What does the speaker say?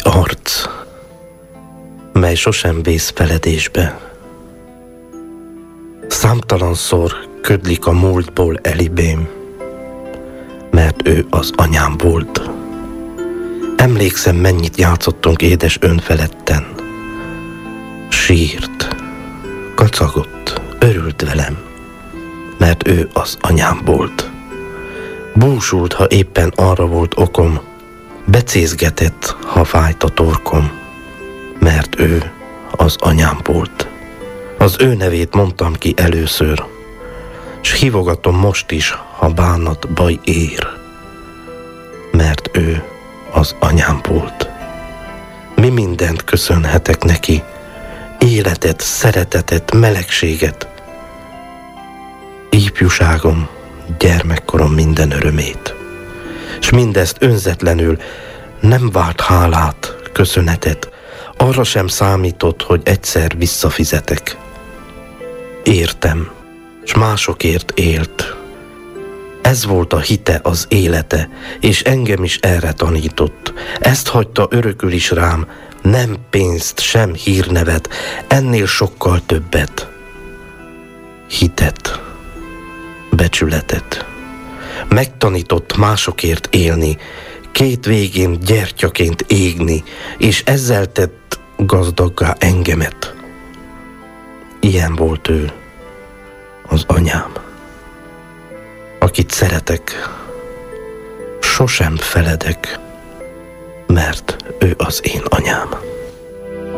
arc, mely sosem vész feledésbe. Számtalanszor ködlik a múltból elibém, mert ő az anyám volt. Emlékszem, mennyit játszottunk édes önfeledten. Sírt, kacagott, örült velem, mert ő az anyám volt. Búsult, ha éppen arra volt okom, becézgetett, ha fájt a torkom, mert ő az anyám volt. Az ő nevét mondtam ki először, s hívogatom most is, ha bánat, baj ér, mert ő az anyám volt. Mi mindent köszönhetek neki, életet, szeretetet, melegséget, ifjúságom, gyermekkorom minden örömét. S mindezt önzetlenül, nem várt hálát, köszönetet, arra sem számított, hogy egyszer visszafizetek. Értem, s másokért élt. Ez volt a hite, az élete, és engem is erre tanított. Ezt hagyta örökül is rám, nem pénzt, sem hírnevet, ennél sokkal többet. Hitet, becsületet. Megtanított másokért élni, két végén gyertyaként égni, és ezzel tett gazdaggá engemet. Ilyen volt ő, az anyám, akit szeretek, sosem feledek, mert ő az én anyám.